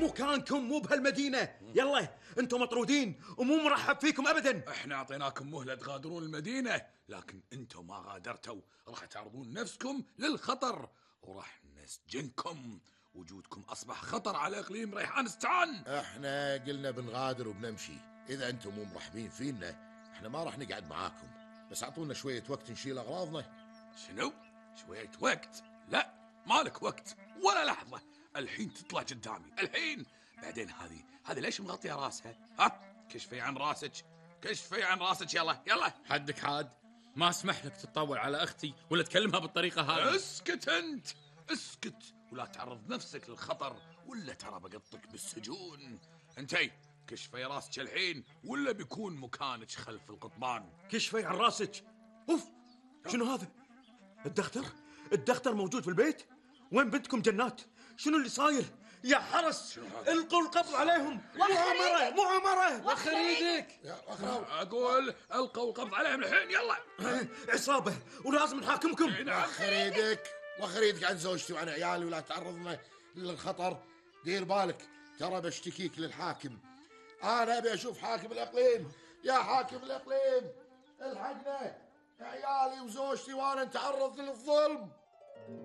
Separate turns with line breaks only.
مكانكم مو بهالمدينة. يلا انتم مطرودين ومو مرحب فيكم ابدا.
احنا اعطيناكم مهلة تغادرون المدينة، لكن انتم ما غادرتوا. راح تعرضون نفسكم للخطر وراح نسجنكم. وجودكم اصبح خطر على اقليم ريحانستان.
احنا قلنا بنغادر وبنمشي. اذا انتم مو مرحبين فينا احنا ما راح نقعد معاكم، بس اعطونا شوية وقت نشيل اغراضنا.
شنو؟ شوية وقت؟ لا، مالك وقت ولا لحظة. الحين تطلع قدامي الحين. بعدين هذه ليش مغطية راسها؟ ها، كشفي عن راسك، كشفي عن راسك. يلا يلا.
حدك حاد، ما اسمح لك تتطول على اختي ولا تكلمها بالطريقة هذه.
اسكت انت، اسكت ولا تعرض نفسك للخطر ولا ترى بقطك بالسجون. انتي كشفي راسك الحين ولا بيكون مكانك خلف القضبان.
كشفي عن راسك. اوف، شنو هذا؟ الدختر موجود في البيت؟ وين بنتكم جنات؟ شنو اللي صاير؟ يا حرس القوا القبض عليهم. مؤامرة.
وخر ايدك.
اقول القوا القبض عليهم الحين. يلا.
عصابة ولازم نحاكمكم.
وخر ايدك عن زوجتي وعن عيالي ولا تعرضنا للخطر. دير بالك ترى بشتكيك للحاكم. انا ابي اشوف حاكم الاقليم. يا حاكم الاقليم الحقنا، عيالي وزوجتي وانا نتعرض للظلم.